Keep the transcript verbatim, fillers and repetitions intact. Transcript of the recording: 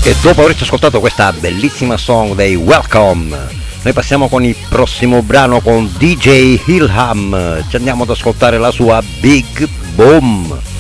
E dopo averci ascoltato questa bellissima song dei Welcome, noi passiamo con il prossimo brano con D J Ilham. Ci andiamo ad ascoltare la sua Big Boom.